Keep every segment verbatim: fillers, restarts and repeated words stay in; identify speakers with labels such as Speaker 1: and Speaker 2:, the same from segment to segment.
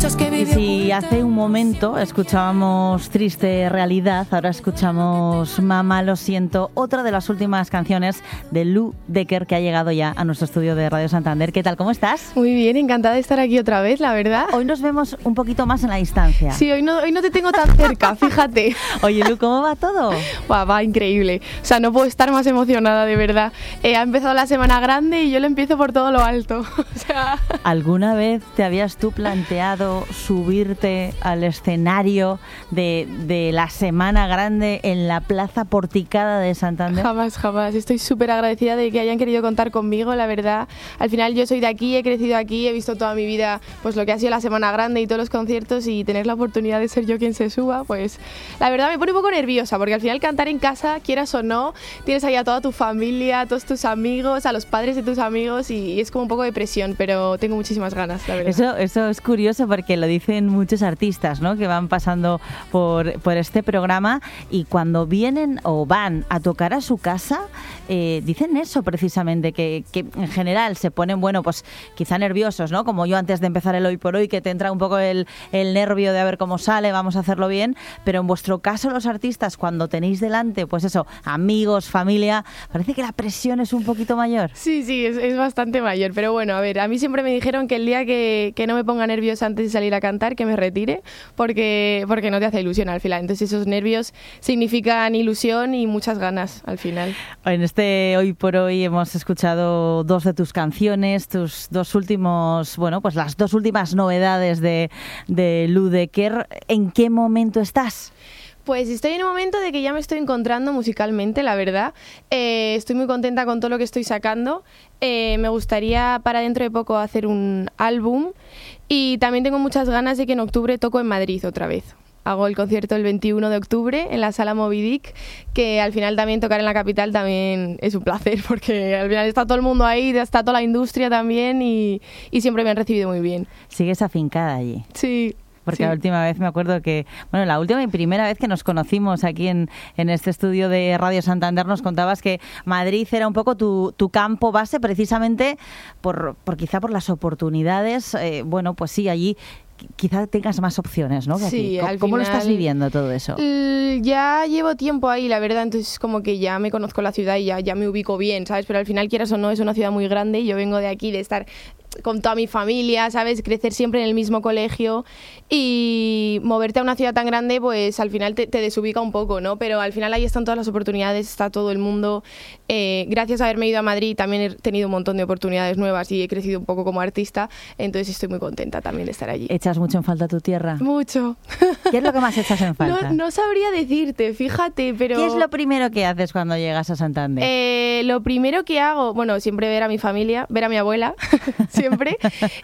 Speaker 1: Y si hace un momento escuchábamos Triste Realidad, ahora escuchamos Mamá lo siento, otra de las últimas canciones de Lou Decker, que ha llegado ya a nuestro estudio de Radio Santander. ¿Qué tal? ¿Cómo estás?
Speaker 2: Muy bien, encantada de estar aquí otra vez, la verdad.
Speaker 1: Hoy nos vemos un poquito más en la distancia.
Speaker 2: Sí, hoy no, hoy no te tengo tan cerca, fíjate.
Speaker 1: Oye, Lu, ¿cómo va todo?
Speaker 2: Va, va increíble. O sea, no puedo estar más emocionada, de verdad. Eh, ha empezado la semana grande y yo lo empiezo por todo lo alto. O sea...
Speaker 1: ¿Alguna vez te habías tú planteado subirte al escenario de, de la Semana Grande en la Plaza Porticada de Santander?
Speaker 2: Jamás, jamás. Estoy súper agradecida de que hayan querido contar conmigo, la verdad. Al final yo soy de aquí, he crecido aquí, he visto toda mi vida pues lo que ha sido la Semana Grande y todos los conciertos, y tener la oportunidad de ser yo quien se suba, pues la verdad me pone un poco nerviosa, porque al final cantar en casa, quieras o no, tienes ahí a toda tu familia, a todos tus amigos, a los padres de tus amigos, y, y es como un poco de presión, pero tengo muchísimas ganas, la verdad.
Speaker 1: Eso, eso es curioso, porque lo dicen muchos artistas, ¿no?, que van pasando por, por este programa, y cuando vienen o van a tocar a su casa, eh, dicen eso precisamente, que, que en general se ponen, bueno, pues quizá nerviosos, ¿no?, como yo antes de empezar el Hoy por Hoy, que te entra un poco el, el nervio de a ver cómo sale, vamos a hacerlo bien, pero en vuestro caso los artistas, cuando tenéis delante, pues eso, amigos, familia, parece que la presión es un poquito mayor.
Speaker 2: Sí, sí, es, es bastante mayor, pero bueno, a ver, a mí siempre me dijeron que el día que, que no me ponga nerviosa antes de salir a cantar, que me retire, porque, porque no te hace ilusión al final. Entonces esos nervios significan ilusión y muchas ganas al final.
Speaker 1: En este Hoy por Hoy hemos escuchado dos de tus canciones, tus dos últimos, bueno, pues las dos últimas novedades de, de Lou Decker. ¿En qué momento estás?
Speaker 2: Pues estoy en un momento de que ya me estoy encontrando musicalmente, la verdad. Eh, estoy muy contenta con todo lo que estoy sacando. Eh, me gustaría para dentro de poco hacer un álbum, y también tengo muchas ganas de que en octubre toco en Madrid otra vez. Hago el concierto el veintiuno de octubre en la Sala Moby Dick, que al final también tocar en la capital también es un placer, porque al final está todo el mundo ahí, está toda la industria también, y, y siempre me han recibido muy bien.
Speaker 1: ¿Sigues afincada allí?
Speaker 2: Sí.
Speaker 1: Porque
Speaker 2: sí.
Speaker 1: La última vez me acuerdo que, bueno, la última y primera vez que nos conocimos aquí en, en este estudio de Radio Santander, nos contabas que Madrid era un poco tu, tu campo base, precisamente por, por quizá por las oportunidades. Eh, bueno, pues sí, allí quizá tengas más opciones, ¿no? Que
Speaker 2: sí,
Speaker 1: aquí. ¿Cómo, ¿Cómo lo estás viviendo todo eso?
Speaker 2: Ya llevo tiempo ahí, la verdad, entonces como que ya me conozco la ciudad y ya, ya me ubico bien, ¿sabes? Pero al final, quieras o no, es una ciudad muy grande y yo vengo de aquí, de estar con toda mi familia, ¿sabes? Crecer siempre en el mismo colegio, y moverte a una ciudad tan grande, pues al final te, te desubica un poco, ¿no? Pero al final ahí están todas las oportunidades, está todo el mundo. Eh, gracias a haberme ido a Madrid también he tenido un montón de oportunidades nuevas y he crecido un poco como artista, entonces estoy muy contenta también de estar allí.
Speaker 1: ¿Echas mucho en falta tu tierra?
Speaker 2: Mucho.
Speaker 1: ¿Qué es lo que más echas en falta?
Speaker 2: No, no sabría decirte, fíjate, pero...
Speaker 1: ¿Qué es lo primero que haces cuando llegas a Santander?
Speaker 2: Eh, lo primero que hago, bueno, siempre ver a mi familia, ver a mi abuela, siempre,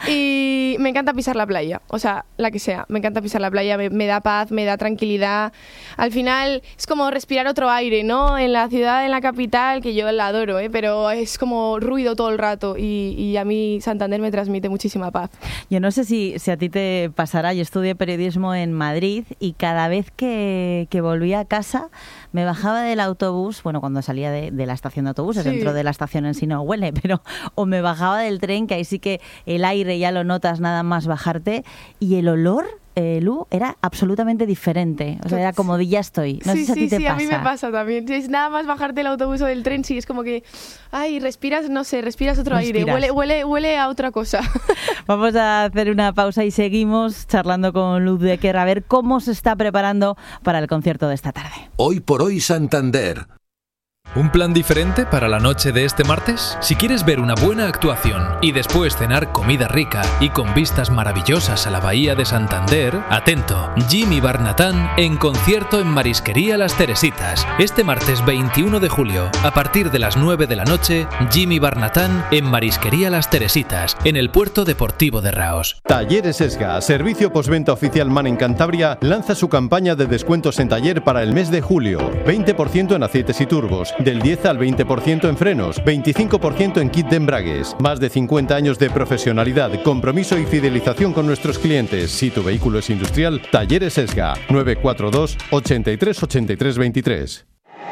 Speaker 2: y me encanta pisar la playa, o sea, la que sea, me encanta pisar la playa, me, me da paz, me da tranquilidad. Al final es como respirar otro aire, ¿no? En la ciudad, en la capital, que yo la adoro, ¿eh? Pero es como ruido todo el rato, y, y a mí Santander me transmite muchísima paz.
Speaker 1: Yo no sé si, si a ti te pasará, yo estudié periodismo en Madrid, y cada vez que, que volvía a casa me bajaba del autobús, bueno, cuando salía de, de la estación de autobuses, sí. Dentro de la estación en sí no huele, pero o me bajaba del tren, que ahí sí que el aire ya lo notas nada más bajarte, y el olor, eh, Lu, era absolutamente diferente. O sea, era como de ya estoy. No
Speaker 2: sí,
Speaker 1: sé si a
Speaker 2: sí,
Speaker 1: ti te
Speaker 2: sí,
Speaker 1: pasa.
Speaker 2: A mí me pasa también. Es nada más bajarte del autobús o del tren, sí, es como que, ay, respiras, no sé, respiras otro respiras. aire, huele, huele, huele a otra cosa.
Speaker 1: Vamos a hacer una pausa y seguimos charlando con Lou Decker a ver cómo se está preparando para el concierto de esta tarde.
Speaker 3: Hoy por Hoy Santander.
Speaker 4: ¿Un plan diferente para la noche de este martes? Si quieres ver una buena actuación y después cenar comida rica y con vistas maravillosas a la bahía de Santander, atento, Jimmy Barnatán en concierto en Marisquería Las Teresitas. Este martes veintiuno de julio, a partir de las nueve de la noche, Jimmy Barnatán en Marisquería Las Teresitas, en el Puerto Deportivo de Raos.
Speaker 5: Talleres Esga, servicio postventa oficial MAN en Cantabria, lanza su campaña de descuentos en taller para el mes de julio. veinte por ciento en aceites y turbos, del diez al veinte por ciento en frenos, veinticinco por ciento en kit de embragues. Más de cincuenta años de profesionalidad, compromiso y fidelización con nuestros clientes. Si tu vehículo es industrial, Talleres Esga, nueve cuatro dos, ochenta y tres, ochenta y tres veintitrés.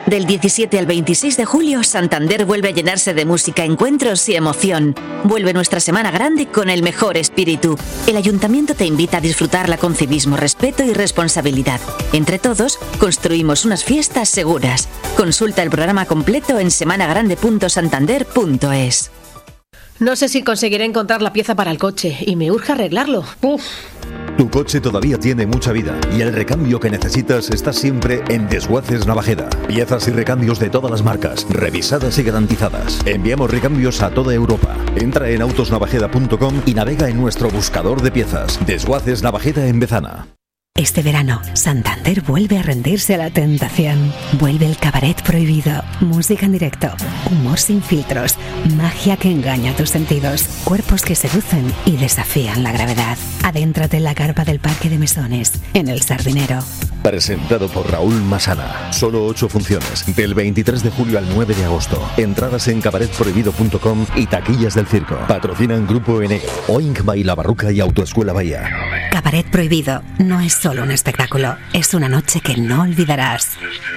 Speaker 6: Del diecisiete al veintiséis de julio, Santander vuelve a llenarse de música, encuentros y emoción. Vuelve nuestra Semana Grande con el mejor espíritu. El Ayuntamiento te invita a disfrutarla con civismo, respeto y responsabilidad. Entre todos, construimos unas fiestas seguras. Consulta el programa completo en semana grande punto santander punto es.
Speaker 7: No sé si conseguiré encontrar la pieza para el coche y me urge arreglarlo. Uf.
Speaker 8: Tu coche todavía tiene mucha vida y el recambio que necesitas está siempre en Desguaces Navajeda. Piezas y recambios de todas las marcas, revisadas y garantizadas. Enviamos recambios a toda Europa. Entra en autos navajeda punto com y navega en nuestro buscador de piezas. Desguaces Navajeda en Bezana.
Speaker 9: Este verano, Santander vuelve a rendirse a la tentación. Vuelve el cabaret prohibido, música en directo, humor sin filtros, magia que engaña tus sentidos, cuerpos que seducen y desafían la gravedad. Adéntrate en la carpa del Parque de Mesones, en El Sardinero.
Speaker 8: Presentado por Raúl Masana. Solo ocho funciones, del veintitrés de julio al nueve de agosto. Entradas en cabaret prohibido punto com y taquillas del circo. Patrocinan Grupo N, Oink Baila Barruca y Autoescuela Bahía.
Speaker 9: Cabaret prohibido no es solo un espectáculo, es una noche que no olvidarás.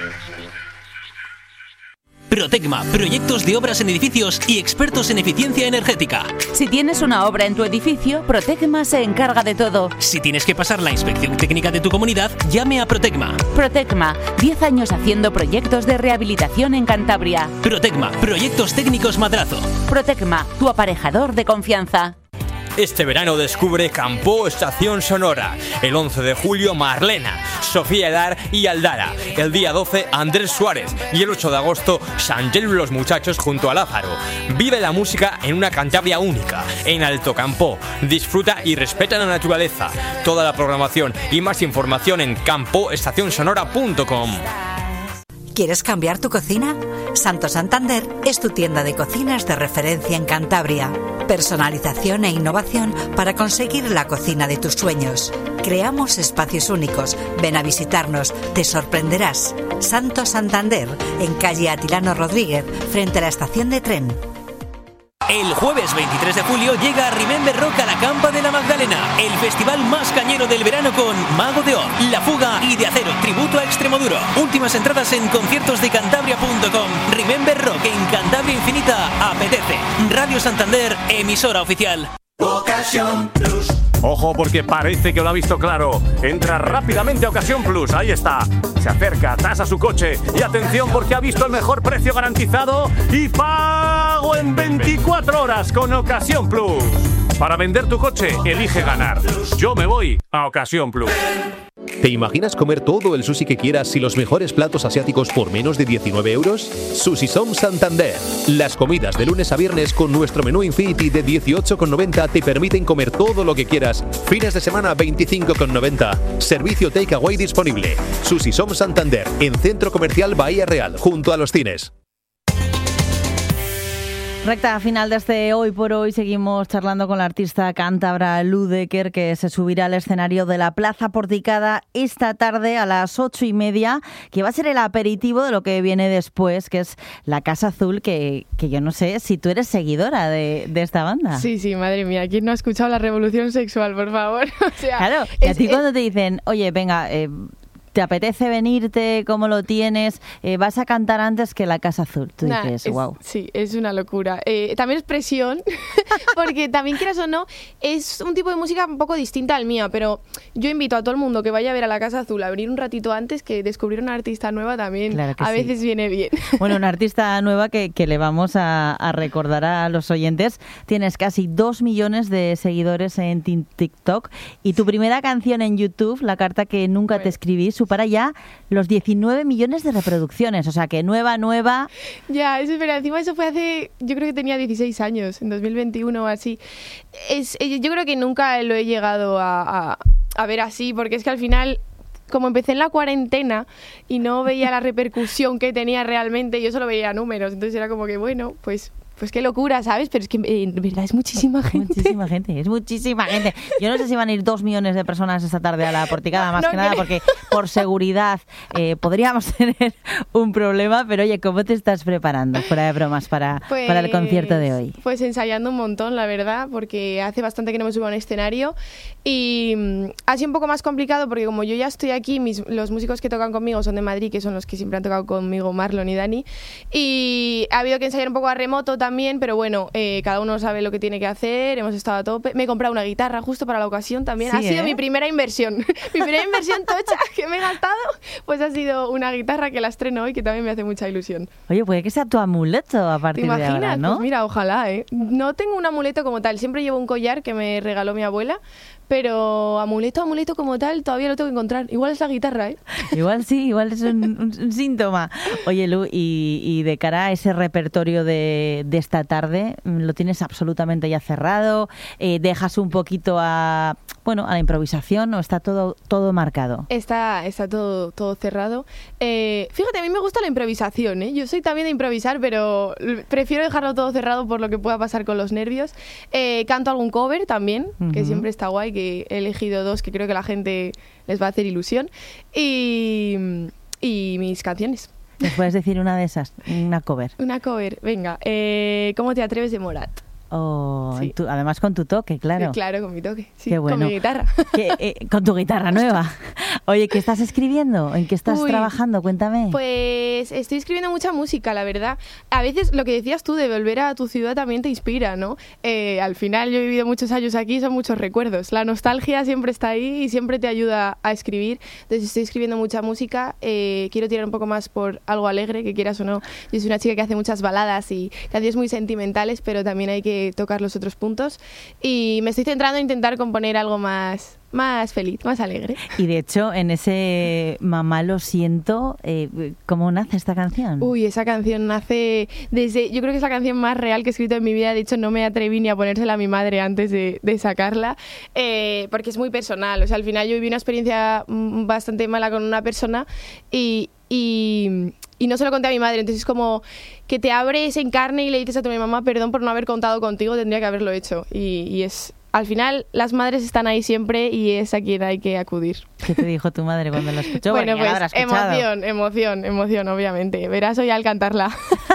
Speaker 10: Protecma, proyectos de obras en edificios y expertos en eficiencia energética.
Speaker 11: Si tienes una obra en tu edificio, Protecma se encarga de todo.
Speaker 10: Si tienes que pasar la inspección técnica de tu comunidad, llame a Protecma.
Speaker 11: Protecma, diez años haciendo proyectos de rehabilitación en Cantabria.
Speaker 10: Protecma, proyectos técnicos Madrazo.
Speaker 11: Protecma, tu aparejador de confianza.
Speaker 12: Este verano descubre Campo Estación Sonora. El once de julio Marlena, Sofía Edar y Aldara. El día doce Andrés Suárez y el ocho de agosto Sangel y los Muchachos junto a Lázaro. Vive la música en una Cantabria única, en Alto Campo. Disfruta y respeta la naturaleza. Toda la programación y más información en campo estación sonora punto com.
Speaker 13: ¿Quieres cambiar tu cocina? Santo Santander es tu tienda de cocinas de referencia en Cantabria. Personalización e innovación para conseguir la cocina de tus sueños. Creamos espacios únicos. Ven a visitarnos, te sorprenderás. Santo Santander, en calle Atilano Rodríguez, frente a la estación de tren.
Speaker 10: El jueves veintitrés de julio llega Remember Rock a la Campa de la Magdalena, el festival más cañero del verano con Mago de Oz, La Fuga y De Acero, tributo a Extremoduro. Últimas entradas en conciertos de cantabria punto com. Remember Rock en Cantabria Infinita apetece. Radio Santander, emisora oficial.
Speaker 14: Ocasión Plus. Ojo, porque parece que lo ha visto claro. Entra rápidamente a Ocasión Plus, ahí está. Se acerca, tasa su coche y atención porque ha visto el mejor precio garantizado y pago en veinticuatro horas con Ocasión Plus. Para vender tu coche, elige ganar. Yo me voy a Ocasión Plus.
Speaker 5: ¿Te imaginas comer todo el sushi que quieras y los mejores platos asiáticos por menos de diecinueve euros? Sushi Som Santander. Las comidas de lunes a viernes con nuestro menú Infinity de dieciocho con noventa te permiten comer todo lo que quieras. Fines de semana veinticinco con noventa. Servicio takeaway disponible. Sushi Som Santander, en Centro Comercial Bahía Real, junto a los cines.
Speaker 1: Recta final de este Hoy por Hoy, seguimos charlando con la artista cántabra Lu Decker, que se subirá al escenario de la Plaza Porticada esta tarde a las ocho y media, que va a ser el aperitivo de lo que viene después, que es la Casa Azul, que, que yo no sé si tú eres seguidora de, de esta banda.
Speaker 2: Sí, sí, madre mía, ¿quién no ha escuchado la revolución sexual, por favor? O sea,
Speaker 1: claro, y a
Speaker 2: es,
Speaker 1: ti
Speaker 2: es...
Speaker 1: cuando te dicen, oye, venga... Eh, ¿te apetece venirte? ¿Cómo lo tienes? Eh, ¿Vas a cantar antes que la Casa Azul? Tú
Speaker 2: nah,
Speaker 1: dices,
Speaker 2: es,
Speaker 1: wow.
Speaker 2: Sí, es una locura. Eh, también es presión, porque también quieras o no, es un tipo de música un poco distinta al mío, pero yo invito a todo el mundo que vaya a ver a la Casa Azul a venir un ratito antes, que descubrir una artista nueva también
Speaker 1: claro que
Speaker 2: a
Speaker 1: sí.
Speaker 2: veces viene bien.
Speaker 1: Bueno, una artista nueva que, que le vamos a, a recordar a los oyentes. Tienes casi dos millones de seguidores en TikTok y tu primera canción en YouTube, La carta que nunca bueno. te escribí, supera ya los diecinueve millones de reproducciones, o sea que nueva, nueva...
Speaker 2: Ya, eso, pero encima eso fue hace, yo creo que tenía dieciséis años, en dos mil veintiuno o así. Es, yo creo que nunca lo he llegado a, a, a ver así, porque es que al final, como empecé en la cuarentena y no veía la repercusión que tenía realmente, yo solo veía números, entonces era como que bueno, pues... pues qué locura, ¿sabes? Pero es que en verdad es muchísima gente.
Speaker 1: Muchísima gente, es muchísima gente. Yo no sé si van a ir dos millones de personas esta tarde a la Porticada, más
Speaker 2: no
Speaker 1: que nada,
Speaker 2: creo.
Speaker 1: porque por seguridad eh, podríamos tener un problema, pero oye, ¿cómo te estás preparando, fuera de bromas, para,
Speaker 2: Pues,
Speaker 1: para el concierto de hoy?
Speaker 2: Pues ensayando un montón, la verdad, porque hace bastante que no me subo a un escenario y mm, ha sido un poco más complicado porque como yo ya estoy aquí, mis, los músicos que tocan conmigo son de Madrid, que son los que siempre han tocado conmigo, Marlon y Dani, y ha habido que ensayar un poco a remoto también, pero bueno, eh, cada uno sabe lo que tiene que hacer, hemos estado a tope. Me he comprado una guitarra justo para la ocasión también,
Speaker 1: Sí,
Speaker 2: ha sido
Speaker 1: ¿eh?
Speaker 2: mi primera inversión, mi primera inversión tocha que me he gastado, pues ha sido una guitarra que la estreno hoy, que también me hace mucha ilusión.
Speaker 1: Oye, puede que sea tu amuleto a
Speaker 2: ¿Te
Speaker 1: partir de
Speaker 2: imaginas?
Speaker 1: ahora, ¿no?
Speaker 2: Pues mira, ojalá, ¿eh? No tengo un amuleto como tal, siempre llevo un collar que me regaló mi abuela, pero amuleto, amuleto como tal, todavía lo tengo que encontrar. Igual es la guitarra, ¿eh?
Speaker 1: Igual sí, igual es un, un- un síntoma. Oye, Lu, y, y de cara a ese repertorio de, de esta tarde, ¿lo tienes absolutamente ya cerrado? Eh, ¿Dejas un poquito a, bueno, a la improvisación o está todo, todo marcado?
Speaker 2: Está, está todo, todo cerrado. Eh, fíjate, a mí me gusta la improvisación, ¿eh? Yo soy también de improvisar, pero l- prefiero dejarlo todo cerrado por lo que pueda pasar con los nervios. Eh, canto algún cover también, que
Speaker 1: Ujú.
Speaker 2: siempre está guay, que he elegido dos que creo que a la gente les va a hacer ilusión. Y, y mis canciones.
Speaker 1: ¿Nos puedes decir una de esas? Una cover.
Speaker 2: Una cover, venga. Eh, ¿Cómo te atreves de Morat?
Speaker 1: Oh,
Speaker 2: Sí.
Speaker 1: y tú- además con tu toque, claro.
Speaker 2: Sí, claro, con mi toque. Sí,
Speaker 1: Qué bueno.
Speaker 2: Con mi guitarra.
Speaker 1: Que, eh, con tu guitarra nueva. Oye, ¿qué estás escribiendo? ¿En qué estás
Speaker 2: Uy,
Speaker 1: trabajando? Cuéntame.
Speaker 2: Pues estoy escribiendo mucha música, la verdad. A veces lo que decías tú de volver a tu ciudad también te inspira, ¿no? Eh, al final yo he vivido muchos años aquí, son muchos recuerdos. La nostalgia siempre está ahí y siempre te ayuda a escribir. Entonces estoy escribiendo mucha música. Eh, quiero tirar un poco más por algo alegre, que quieras o no. Yo soy una chica que hace muchas baladas y canciones muy sentimentales, pero también hay que tocar los otros puntos. Y me estoy centrando en intentar componer algo más, más feliz, más alegre.
Speaker 1: Y de hecho, en ese Mamá lo siento, eh, ¿cómo nace esta canción?
Speaker 2: Uy, esa canción nace desde... Yo creo que es la canción más real que he escrito en mi vida. De hecho, no me atreví ni a ponérsela a mi madre antes de, de sacarla, eh, porque es muy personal. O sea, al final yo viví una experiencia mm, bastante mala con una persona y... y y no se lo conté a mi madre, entonces es como que te abres en carne y le dices a tu mamá, perdón por no haber contado contigo, tendría que haberlo hecho. Y, y es, al final, las madres están ahí siempre y es a quien hay que acudir.
Speaker 1: ¿Qué te dijo tu madre cuando lo escuchó?
Speaker 2: Bueno,
Speaker 1: Porque ya la
Speaker 2: pues
Speaker 1: habrá escuchado.
Speaker 2: emoción, emoción, emoción, obviamente. Verás hoy al cantarla.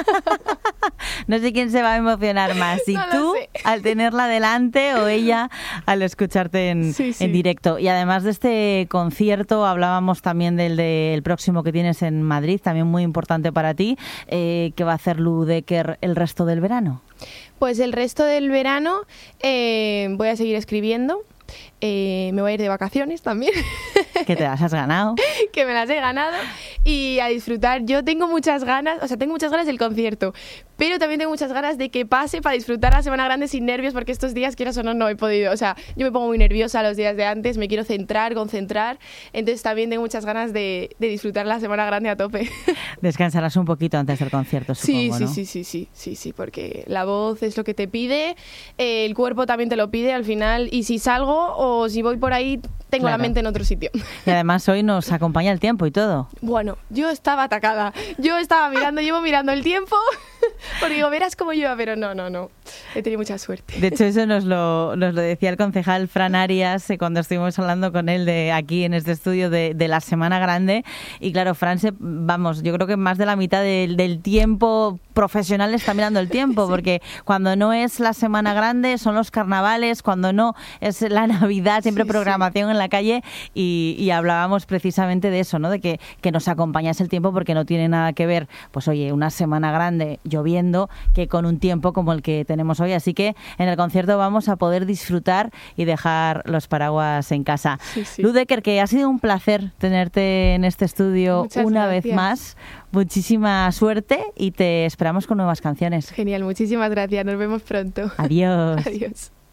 Speaker 1: No sé quién se va a emocionar más, si
Speaker 2: No lo
Speaker 1: tú
Speaker 2: sé.
Speaker 1: al tenerla delante o ella al escucharte en,
Speaker 2: Sí, sí.
Speaker 1: en directo. Y además de este concierto, hablábamos también del, del próximo que tienes en Madrid, también muy importante para ti, eh, que va a hacer Lu Decker el resto del verano.
Speaker 2: Pues el resto del verano eh, voy a seguir escribiendo. Eh, me voy a ir de vacaciones también,
Speaker 1: Que te las has ganado.
Speaker 2: que me las he ganado, y a disfrutar. Yo tengo muchas ganas, o sea, tengo muchas ganas del concierto, pero también tengo muchas ganas de que pase para disfrutar la Semana Grande sin nervios, porque estos días, quieras o no, no he podido. O sea, yo me pongo muy nerviosa los días de antes, me quiero centrar, concentrar, entonces también tengo muchas ganas de, de disfrutar la Semana Grande a tope.
Speaker 1: Descansarás un poquito antes del concierto,
Speaker 2: Sí,
Speaker 1: supongo,
Speaker 2: sí,
Speaker 1: ¿no?
Speaker 2: sí, sí, sí, sí, sí, porque la voz es lo que te pide, eh, el cuerpo también te lo pide al final, y si salgo o si voy por ahí, tengo
Speaker 1: Claro.
Speaker 2: la mente en otro sitio.
Speaker 1: Y además hoy nos acompaña el tiempo y todo.
Speaker 2: Bueno, yo estaba atacada, yo estaba mirando, llevo mirando el tiempo, porque digo, verás cómo lleva, pero no, no, no, he tenido mucha suerte.
Speaker 1: De hecho, eso nos lo, nos lo decía el concejal Fran Arias eh, cuando estuvimos hablando con él de aquí en este estudio de, de la Semana Grande. Y claro, Fran, se, vamos, yo creo que más de la mitad del, del tiempo profesional está mirando el tiempo, porque cuando no es la Semana Grande son los carnavales, cuando no es la Navidad, siempre
Speaker 2: Sí,
Speaker 1: programación en la calle, y, y hablábamos precisamente de eso, ¿no? De que, que nos acompañase el tiempo, porque no tiene nada que ver, pues oye, una Semana Grande lloviendo que con un tiempo como el que tenemos hoy. Así que en el concierto vamos a poder disfrutar y dejar los paraguas en casa.
Speaker 2: Sí, sí.
Speaker 1: Lu Decker, que ha sido un placer tenerte en este estudio
Speaker 2: Muchas
Speaker 1: una vez
Speaker 2: gracias.
Speaker 1: más. Muchísima suerte y te esperamos con nuevas canciones.
Speaker 2: Genial, muchísimas gracias, nos vemos pronto.
Speaker 1: Adiós.
Speaker 2: Adiós.